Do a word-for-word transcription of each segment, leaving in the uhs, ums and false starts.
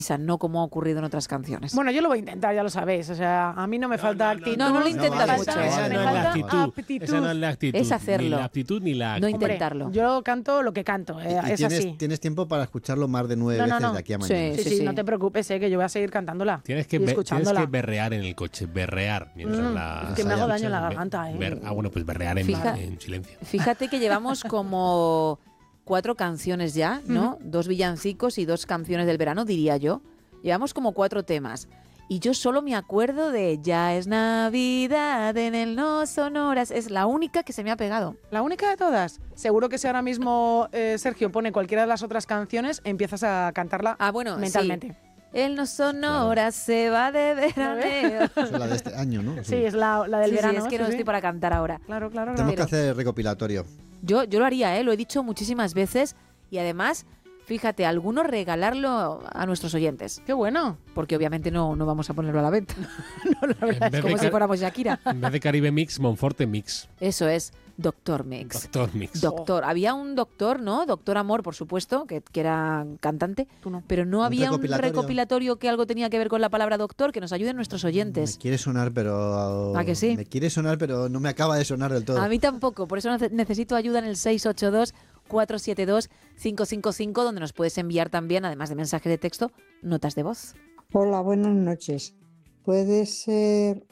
no como ha ocurrido en otras canciones. Bueno, yo lo voy a intentar, ya lo sabéis. O sea, a mí no me No, falta no, no, actitud. No, no lo intentas me mucho. falta- Esa me no es la falta actitud. aptitud. Esa no es la actitud. Es hacerlo. Ni la actitud ni la No actitud. Hombre, intentarlo. yo canto lo que canto, eh, Y es tienes, así. tienes tiempo para escucharlo más de nueve No, no, veces no. de aquí a Sí. mañana. Sí, sí, no te preocupes, eh, que yo voy a seguir cantándola. Tienes que, y be- tienes escuchándola. que berrear en el coche, berrear mientras Mm, la... es que me hago daño en la Be- garganta, eh. ber- ah, bueno, pues berrear en, Fija- en silencio. Fíjate que llevamos como cuatro canciones ya, ¿no? Dos villancicos y dos canciones del verano, diría yo. Llevamos como cuatro temas. Y yo solo me acuerdo de Ya es Navidad en el No Sonoras. Es la única que se me ha pegado. La única de todas. Seguro que si ahora mismo eh, Sergio pone cualquiera de las otras canciones, empiezas a cantarla Ah, bueno, mentalmente. sí. El No Sonoras se va de veraneo. Eso es la de este año, ¿no? Sí, es la, la del Sí, sí, verano. es que sí, no sí. estoy para cantar ahora. Claro, claro, Tenemos claro. que hacer recopilatorio. Yo, yo lo haría, ¿eh? Lo he dicho muchísimas veces. Y además, fíjate, algunos regalarlo a nuestros oyentes. Qué bueno. Porque obviamente no, no vamos a ponerlo a la venta. No, la verdad En vez Como de si Car- fuéramos Shakira. En vez de Caribe Mix, Monforte Mix. Eso es, Doctor Mix. Doctor Mix. Doctor. Había un doctor, ¿no? Doctor Amor, por supuesto, que, que era cantante. Tú no. Pero no Un había un recopilatorio. recopilatorio que algo tenía que ver con la palabra doctor, que nos ayuden nuestros Me oyentes. quiere sonar, pero... ¿A que sí? Me quiere sonar, pero no me acaba de sonar del todo. A mí tampoco, por eso nece- necesito ayuda en el seis ocho dos, cuatro siete dos, cinco cinco cinco, donde nos puedes enviar también, además de mensaje de texto, notas de voz. Hola, buenas noches. ¿Puede ser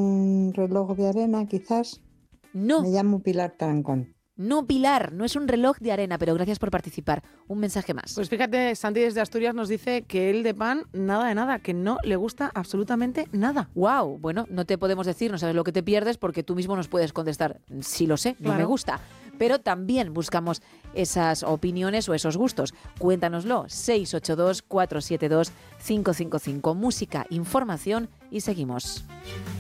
un reloj de arena, quizás? No, Me llamo Pilar Tarancón. no, Pilar, no es un reloj de arena, pero gracias por participar. Un mensaje más. Pues fíjate, Santi desde Asturias nos dice que él de pan, nada de nada, que no le gusta absolutamente nada. Wow, bueno, no te podemos decir, no sabes lo que te pierdes, porque tú mismo nos puedes contestar, sí lo sé, no Claro. me gusta. Pero también buscamos esas opiniones o esos gustos. Cuéntanoslo, seis ocho dos, cuatro siete dos, cinco cinco cinco. Música, información y seguimos.